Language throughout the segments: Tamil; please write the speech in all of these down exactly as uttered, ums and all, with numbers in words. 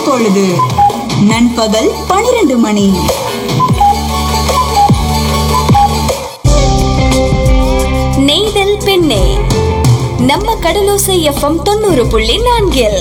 பொழுது நண்பகல் பனிரெண்டு மணி. நெய்தல் பெண்ணே நம்ம கடலோசை எஃப்எம் தொண்ணூறு புள்ளி நான்கில்.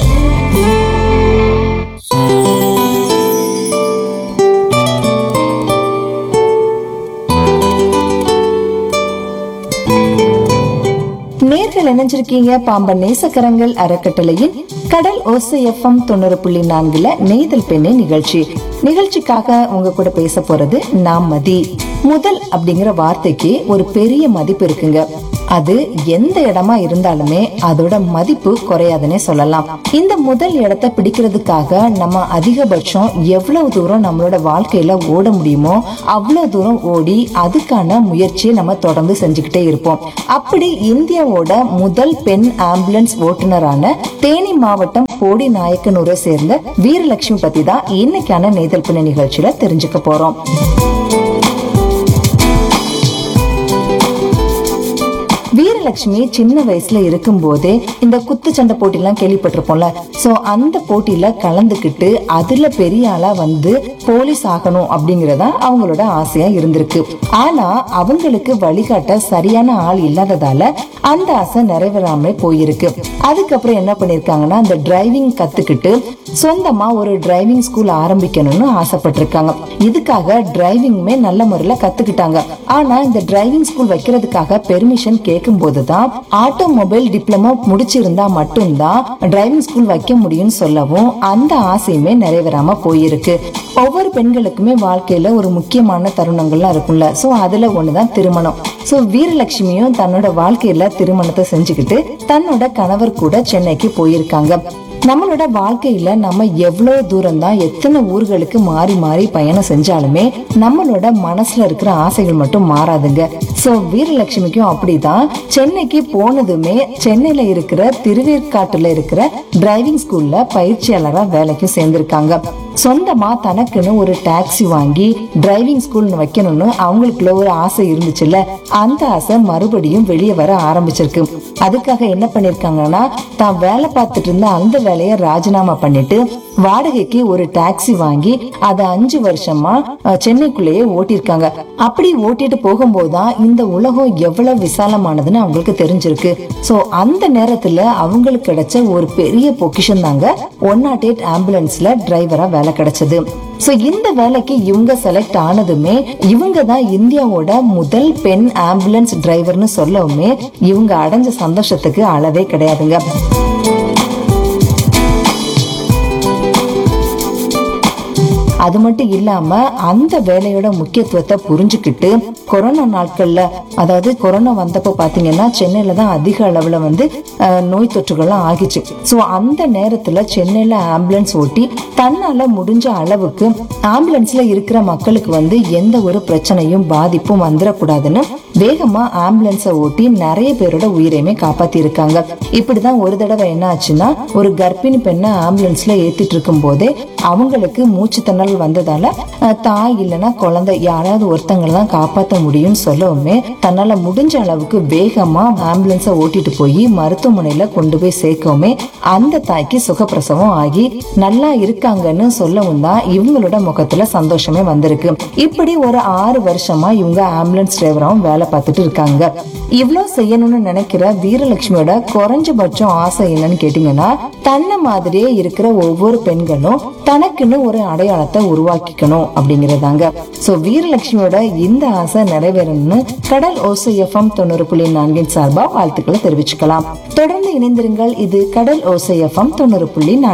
நேர்கள் இணைஞ்சிருக்கீங்க பாம்பன் நேசக்கரங்கள் அறக்கட்டளையின் கடல் ஓசை எஃப்எம் தொண்ணூறு புள்ளி நான்குல நெய்தல் பெண்ணே நிகழ்ச்சி. நிகழ்ச்சிக்காக உங்க கூட பேச போறது நாம் மதி. முதல் அப்படிங்கிற வார்த்தைக்கு ஒரு பெரிய மதிப்பு இருக்குங்க. அது எந்த இடமா இருந்தாலுமே அதோட மதிப்பு குறையாதுன்னே சொல்லலாம். இந்த முதல் இடத்தை பிடிக்கிறதுக்காக நம்ம அதிகபட்சம் எவ்வளவு தூரம் நம்மளோட வாழ்க்கையில ஓட முடியுமோ அவ்வளவு தூரம் ஓடி அதுக்கான முயற்சியை நம்ம தொடர்ந்து செஞ்சுக்கிட்டே இருப்போம். அப்படி இந்தியாவோட முதல் பெண் ஆம்புலன்ஸ் ஓட்டுநரான தேனி மாவட்டம் போடி நாயக்கனூரை சேர்ந்த வீரலட்சுமி பத்தி தான் இன்னைக்கான நெய்தல் பெண்ணே நிகழ்ச்சியில தெரிஞ்சுக்க போறோம். வீரலட்சுமி சின்ன வயசுல இருக்கும் போதே இந்த குத்துச்சண்டை போட்டி எல்லாம் கேள்விப்பட்டிருப்போம்ல. சோ அந்த போட்டியில கலந்துகிட்டு அதுல பெரிய ஆளா வந்து போலீஸ் ஆகணும் அப்படிங்கறதா அவங்களோட ஆசையா இருந்திருக்கு. ஆனா அவங்களுக்கு வழிகாட்ட சரியான ஆள் இல்லாததால அந்த ஆசை நிறைவேறாம போயிருக்கு. அதுக்கப்புறம் என்ன பண்ணிருக்காங்கன்னா இந்த டிரைவிங் கத்துக்கிட்டு சொந்தமா ஒரு டிரைவிங் ஸ்கூல் ஆரம்பிக்கணும்னு ஆசைப்பட்டிருக்காங்க. இதுக்காக டிரைவிங்குமே நல்ல முறையில கத்துக்கிட்டாங்க. ஆனா இந்த டிரைவிங் ஸ்கூல் வைக்கிறதுக்காக பெர்மிஷன் கேட்கும் போதுதான் ஆட்டோமொபைல் டிப்ளமோ முடிச்சிருந்தா மட்டும்தான் டிரைவிங் ஸ்கூல் வைக்க முடியும்னு சொல்லவும் அந்த ஆசையுமே நிறைவேறாம போயிருக்கு. ஒவ்வொரு பெண்களுக்குமே வாழ்க்கையில ஒரு முக்கியமான தருணங்கள்லாம் இருக்கும்ல. சோ அதுல ஒண்ணுதான் திருமணம். சோ வீரலட்சுமியும் தன்னோட வாழ்க்கையில திருமணத்தை செஞ்சுக்கிட்டு தன்னோட கணவர் கூட சென்னைக்கு போயிருக்காங்க. நம்மளோட வாழ்க்கையில நம்ம எவ்வளவு தூரம் தான் எத்தனை ஊர்களுக்கு மாறி மாறி பயணம் செஞ்சாலுமே நம்மளோட மனசுல இருக்கிற ஆசைகள் மட்டும் மாறாதுங்க. சோ வீரலட்சுமிக்கும் அப்படிதான். சென்னைக்கு போனதுமே சென்னையில இருக்கிற திருவேற்காட்டுல இருக்கிற டிரைவிங் ஸ்கூல்ல பயிற்சியாளரா வேலைக்கும் சேர்ந்திருக்காங்க. சொந்தமா தனக்குன்னு ஒரு டாக்ஸி வாங்கி டிரைவிங் ஸ்கூல் வைக்கணும்னு அவங்களுக்குள்ள ஒரு ஆசை இருந்துச்சுல்ல, அந்த ஆசை மறுபடியும் வெளியே வர ஆரம்பிச்சிருக்கு. அதுக்காக என்ன பண்ணிருக்காங்கன்னா தான் வேலை பார்த்துட்டு இருந்த அந்த வேலையை ராஜினாமா பண்ணிட்டு வாடகைக்கு ஒரு டாக்ஸி வாங்கி அதை அஞ்சு வருஷமா சென்னைக்குள்ளேயே ஓட்டிருக்காங்க. அப்படி ஓட்டிட்டு போகும்போதுதான் இந்த உலகம் எவ்வளவு விசாலமானதுன்னு அவங்களுக்கு தெரிஞ்சிருக்கு. சோ அந்த நேரத்துல அவங்களுக்கு கிடைச்ச ஒரு பெரிய பொக்கிஷன் தாங்க ஒன் நாட் எயிட் ஆம்புலன்ஸ்ல டிரைவரா வேலை கிடைச்சது. சோ இந்த வேலைக்கு இவங்க செலக்ட் ஆனதுமே இவங்க தான் இந்தியாவோட முதல் பெண் ஆம்புலன்ஸ் டிரைவர்னு சொல்லவுமே இவங்க அடைஞ்ச சந்தோஷத்துக்கு அளவே கிடையாதுங்க. அது மட்டும் இல்லாம அந்த வேலையோட முக்கியத்துவத்தை புரிஞ்சுக்கிட்டு கொரோனா நாட்கள்ல, அதாவது கொரோனா வந்தப்போ பாத்தீங்கன்னா சென்னையில தான் அதிக அளவுல வந்து நோய் தொற்றுகள்லாம் ஆகிச்சு. சோ அந்த நேரத்துல சென்னையில ஆம்புலன்ஸ் ஓட்டி தன்னால முடிஞ்ச அளவுக்கு ஆம்புலன்ஸ்ல இருக்கிற மக்களுக்கு வந்து எந்த ஒரு பிரச்சனையும் பாதிப்பும் வந்துடக்கூடாதுன்னு வேகமா ஆம்புலன்ஸ ஓட்டி நிறைய பேரோட உயிரையுமே காப்பாத்தி இருக்காங்க. இப்படிதான் ஒரு தடவை என்ன ஆச்சுன்னா ஒரு கர்ப்பிணி பெண்ணை ஆம்புலன்ஸ்ல ஏத்திட்டு இருக்கும் போதே அவங்களுக்கு மூச்சு திணறல் வந்ததால தாய் இல்லைன்னா குழந்தை யாராவது ஒருத்தங்களை தான் காப்பாற்ற முடியும்னு சொல்லவுமே தன்னால முடிஞ்ச அளவுக்கு வேகமா ஆம்புலன்ஸ ஓட்டிட்டு போய் மருத்துவமனையில கொண்டு போய் சேர்க்கவுமே அந்த தாய்க்கு சுகப்பிரசவம் ஆகி நல்லா இருக்காங்கன்னு சொல்லவும் தான் இவங்களோட முகத்துல சந்தோஷமே வந்திருக்கு. இப்படி ஒரு ஆறு வருஷமா இவங்க ஆம்புலன்ஸ் டிரைவராவும் வேலை பார்த்துட்டு இருக்காங்க. இவ்வளவு செய்யணும்னு நினைக்கிற வீரலட்சுமியோட குறைஞ்சபட்சம் ஆசை என்னன்னு கேட்டீங்கன்னா தன்னை மாதிரியே இருக்கிற ஒவ்வொரு பெண்களும் தனக்குன்னு ஒரு அடையாளத்தை உருவாக்கிக்கணும் அப்படிங்கறதாங்க. சோ வீரலட்சுமியோட இந்த ஆசை நிறைவேறணும்னு கடல் ஓசை எஃப்எம் தொண்ணூறு புள்ளி நான்கின் சார்பா வாழ்த்துக்களை தெரிவிச்சுக்கலாம். தொடர்ந்து இணைந்திருங்கள். இது கடல் ஓசை எஃப்எம் தொண்ணூறு புள்ளி நான்கு.